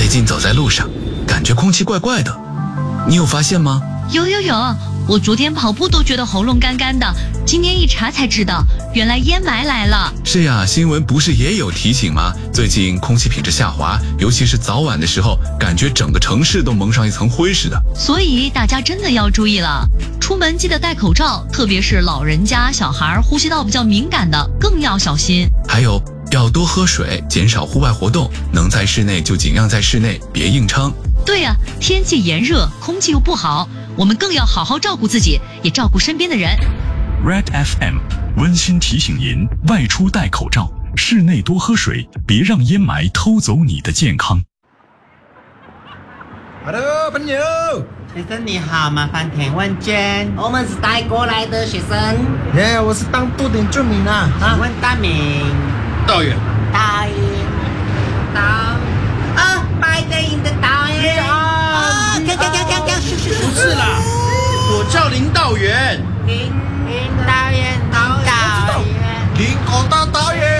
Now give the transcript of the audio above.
最近走在路上，感觉空气怪怪的，你有发现吗？ 有，我昨天跑步都觉得喉咙干干的，今天一查才知道，原来烟霾来了。 是呀，新闻不是也有提醒吗？最近空气品质下滑，尤其是早晚的时候，感觉整个城市都蒙上一层灰似的。 所以大家真的要注意了，出门记得戴口罩，特别是老人家、小孩呼吸道比较敏感的更要小心。 还有要多喝水，减少户外活动，能在室内就尽量在室内，别硬撑。 对呀，天气炎热，空气又不好，我们更要好好照顾自己，也照顾身边的人。 Red FM 温馨提醒您：外出戴口罩，室内多喝水，别让烟霾偷走你的健康。 Hello， 朋友。 先生你好，麻烦填问卷。我们是带过来的学生。 我是当布点住民啊。 请问大名？ 导演。 导演。白电影的导演。 不是啦，我叫林道元。 林导演。 林口大导演。